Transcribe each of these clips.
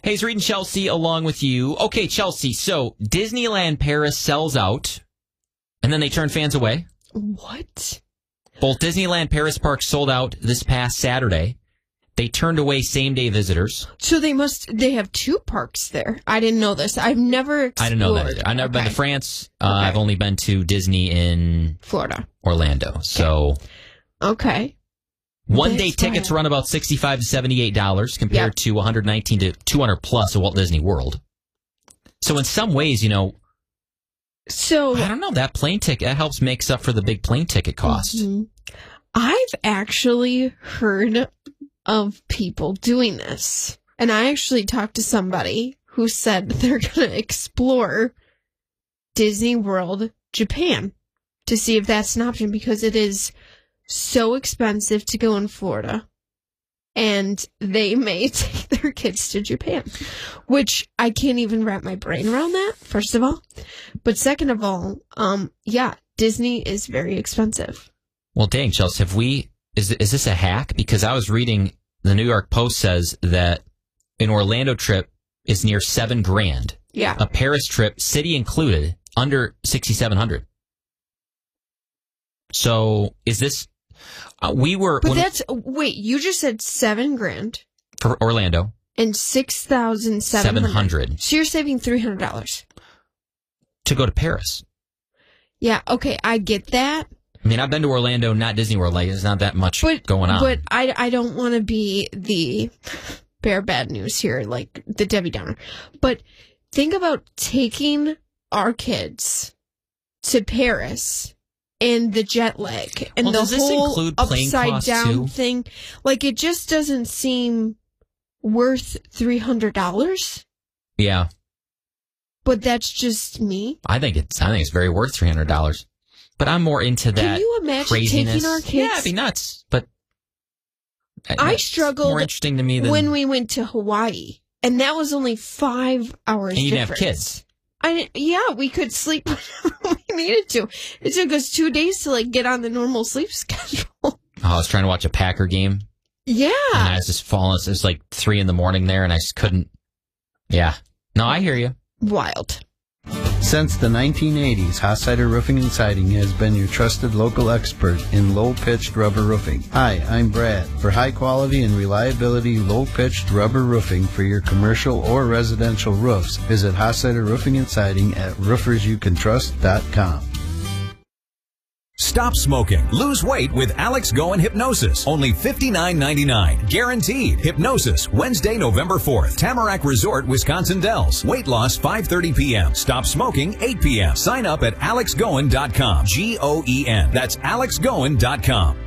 Hey, it's Reed and Chelsea along with you. Okay, Chelsea, so Disneyland Paris sells out, and then they turn fans away. What? Both Disneyland Paris parks sold out this past Saturday. They turned away same-day visitors. So they have two parks there. I didn't know this. I've never explored. I didn't know that either. I've never been to France. I've only been to Disney in Florida. Orlando. So, okay. One-day tickets run about $65 to $78 compared to $119 to $200 plus at Walt Disney World. So in some ways, I don't know, that plane ticket, that helps makes up for the big plane ticket cost. Mm-hmm. I've actually heard of people doing this. And I actually talked to somebody who said they're going to explore Disney World Japan to see if that's an option, because it is so expensive to go in Florida, and they may take their kids to Japan, which I can't even wrap my brain around that, first of all. But second of all, Disney is very expensive. Well, dang, Chelsea, is this a hack? Because I was reading, the New York Post says that an Orlando trip is near $7,000. Yeah. A Paris trip, city included, under $6,700. So is this? Wait, you just said $7,000 for Orlando and $6,700. So you're saving $300 to go to Paris. Yeah. Okay, I get that. I mean, I've been to Orlando, not Disney World. Like, there's not that much going on. But I don't want to be the bear bad news here, like the Debbie Downer. But think about taking our kids to Paris and the jet lag and the whole upside down thing. Like, it just doesn't seem worth $300. Yeah. But that's just me. I think it's very worth $300. But I'm more into that. Can you imagine craziness. Taking our kids? Yeah, it'd be nuts. But I struggled more interesting to me than when we went to Hawaii, and that was only 5 hours. And you didn't difference. have kids. We could sleep whenever we needed to. It took us 2 days to get on the normal sleep schedule. I was trying to watch a Packer game. Yeah. And I was just falling. It was like 3 a.m. there, and I just couldn't. Yeah. No, I hear you. Wild. Since the 1980s, Hossider Roofing and Siding has been your trusted local expert in low-pitched rubber roofing. Hi, I'm Brad. For high quality and reliability low-pitched rubber roofing for your commercial or residential roofs, visit Hossider Roofing and Siding at roofersyoucantrust.com. Stop smoking. Lose weight with Alex Goen Hypnosis. Only $59.99. Guaranteed. Hypnosis. Wednesday, November 4th. Tamarack Resort, Wisconsin Dells. Weight loss 5:30 p.m. Stop smoking 8 p.m. Sign up at alexgoen.com. Goen. That's alexgoen.com.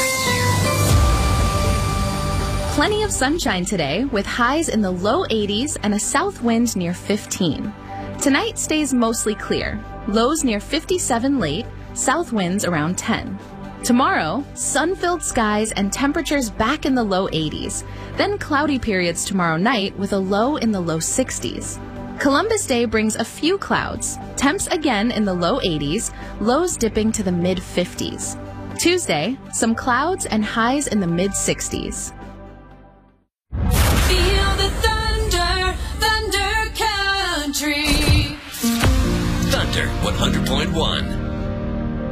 Plenty of sunshine today with highs in the low 80s and a south wind near 15. Tonight stays mostly clear. Lows near 57 late. South winds around 10. Tomorrow, sun-filled skies and temperatures back in the low 80s. Then cloudy periods tomorrow night with a low in the low 60s. Columbus Day brings a few clouds. Temps again in the low 80s, lows dipping to the mid-50s. Tuesday, some clouds and highs in the mid-60s. Feel the thunder, Thunder Country. Thunder 100.1.